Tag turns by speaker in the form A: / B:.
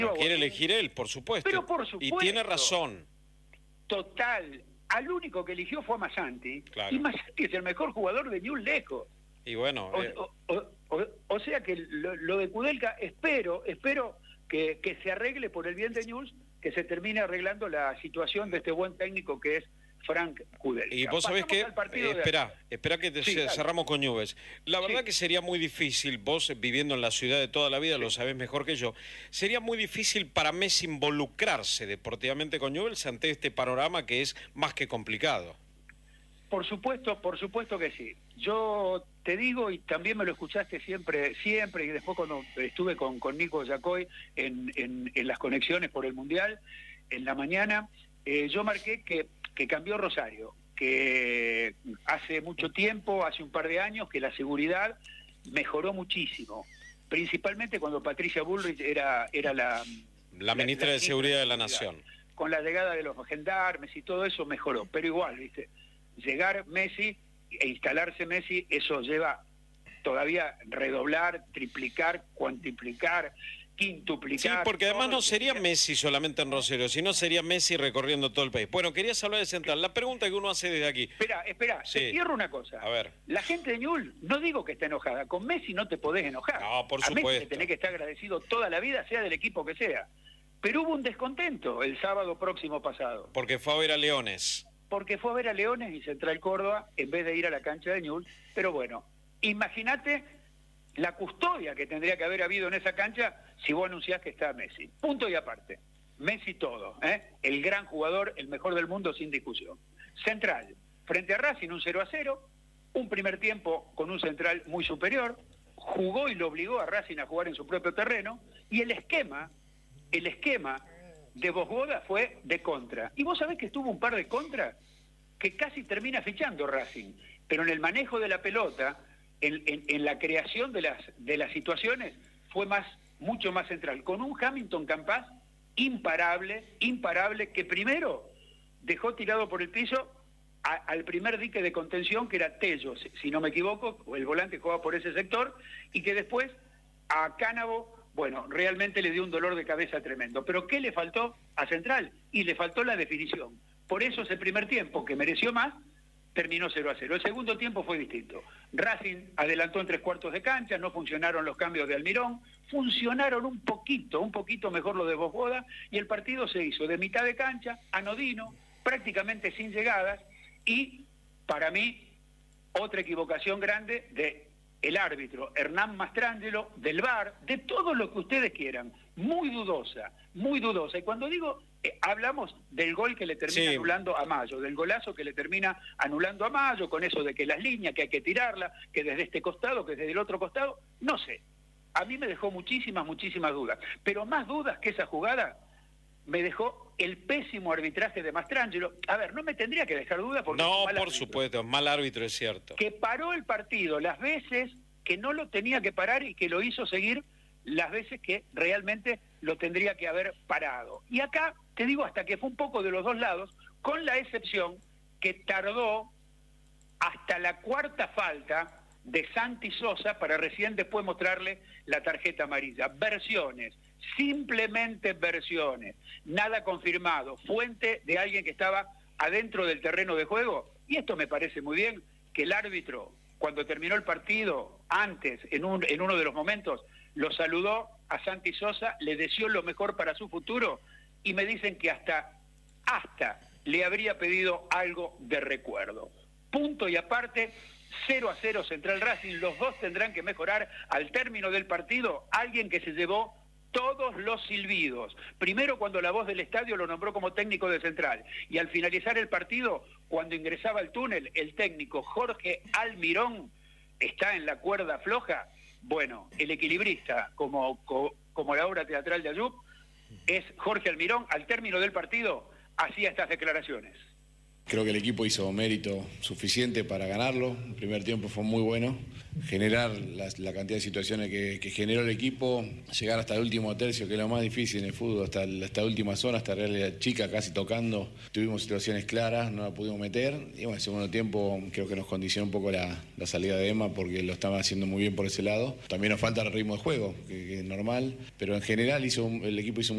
A: Lo quiere elegir él, por supuesto.
B: Pero por supuesto.
A: Y tiene razón.
B: Total. Al único que eligió fue a Masanti.
A: Claro.
B: Y Masanti es el mejor jugador de Newell's lejos.
A: Y bueno...
B: O sea que lo de Kudelka, espero que se arregle por el bien de Newell's, que se termine arreglando la situación de este buen técnico que es Frank Kudelka.
A: Y vos sabés que, espera que cerramos con Newell's. La verdad que sería muy difícil, vos viviendo en la ciudad de toda la vida, lo sabés mejor que yo, sería muy difícil para Messi involucrarse deportivamente con Newell's ante este panorama que es más que complicado.
B: Por supuesto que sí. Yo te digo, y también me lo escuchaste siempre, y después cuando estuve con Nico Yacoy en las conexiones por el Mundial, en la mañana, yo marqué que cambió Rosario, que hace mucho tiempo, hace un par de años, que la seguridad mejoró muchísimo, principalmente cuando Patricia Bullrich era
A: la ministra de Seguridad de la Nación.
B: Con la llegada de los gendarmes y todo eso mejoró, pero igual, ¿viste? Llegar Messi e instalarse Messi, eso lleva todavía redoblar, triplicar, cuantiplicar, quintuplicar.
A: Sí, porque además no sería Messi solamente en Rosario, sino sería Messi recorriendo todo el país. Bueno, querías hablar de Central. La pregunta que uno hace desde aquí.
B: Espera,
A: sí.
B: Te cierro una cosa.
A: A ver.
B: La gente de Newell's, no digo que esté enojada, con Messi no te podés enojar.
A: No, por supuesto.
B: A Messi tenés que estar agradecido toda la vida, sea del equipo que sea. Pero hubo un descontento el sábado próximo pasado.
A: Porque fue a ver a Leones.
B: Porque fue a ver a Leones y Central Córdoba en vez de ir a la cancha de Newell's. Pero bueno, imagínate la custodia que tendría que haber habido en esa cancha si vos anunciás que está Messi. Punto y aparte. Messi todo, el gran jugador, el mejor del mundo sin discusión. Central, frente a Racing un 0-0, un primer tiempo con un Central muy superior, jugó y lo obligó a Racing a jugar en su propio terreno, y el esquema de Vosgoda fue de contra. Y vos sabés que estuvo un par de contras que casi termina fichando Racing, pero en el manejo de la pelota, en la creación de las situaciones, fue mucho más central, con un Hamilton Campas imparable, que primero dejó tirado por el piso al primer dique de contención, que era Tello, si no me equivoco, o el volante jugaba por ese sector, y que después a Cánavo, bueno, realmente le dio un dolor de cabeza tremendo. ¿Pero qué le faltó a Central? Y le faltó la definición. Por eso ese primer tiempo, que mereció más, terminó 0-0. El segundo tiempo fue distinto. Racing adelantó en 3/4 de cancha, no funcionaron los cambios de Almirón, funcionaron un poquito mejor lo de Vosgoda, y el partido se hizo de mitad de cancha, anodino, prácticamente sin llegadas, y para mí, otra equivocación grande de el árbitro Hernán Mastrangelo, del VAR, de todo lo que ustedes quieran, muy dudosa, y cuando digo, hablamos del gol que le termina anulando a Mayo, del golazo que le termina anulando a Mayo, con eso de que las líneas, que hay que tirarla, que desde este costado, que desde el otro costado, no sé, a mí me dejó muchísimas dudas, pero más dudas que esa jugada me dejó el pésimo arbitraje de Mastrangelo. A ver, no me tendría que dejar duda porque...
A: No, por supuesto, mal árbitro, es cierto.
B: Que paró el partido las veces que no lo tenía que parar y que lo hizo seguir las veces que realmente lo tendría que haber parado. Y acá, te digo, hasta que fue un poco de los dos lados, con la excepción que tardó hasta la cuarta falta de Santi Sosa para recién después mostrarle la tarjeta amarilla. Versiones, simplemente versiones, nada confirmado, fuente de alguien que estaba adentro del terreno de juego, y esto me parece muy bien, que el árbitro, cuando terminó el partido, antes, en uno de los momentos, lo saludó a Santi Sosa, le deseó lo mejor para su futuro, y me dicen que hasta le habría pedido algo de recuerdo. Punto y aparte, 0-0 Central Racing, los dos tendrán que mejorar al término del partido, alguien que se llevó todos los silbidos. Primero cuando la voz del estadio lo nombró como técnico de Central, y al finalizar el partido, cuando ingresaba al túnel, el técnico Jorge Almirón está en la cuerda floja. Bueno, el equilibrista, como la obra teatral de Ayub, es Jorge Almirón. Al término del partido hacía estas declaraciones.
C: Creo que el equipo hizo mérito suficiente para ganarlo. El primer tiempo fue muy bueno. Generar la cantidad de situaciones que generó el equipo, llegar hasta el último tercio, que es lo más difícil en el fútbol, hasta la última zona, hasta realidad chica, casi tocando. Tuvimos situaciones claras, no la pudimos meter. Y bueno, el segundo tiempo creo que nos condicionó un poco la salida de Emma, porque lo estaba haciendo muy bien por ese lado. También nos falta el ritmo de juego, que es normal, pero en general el equipo hizo un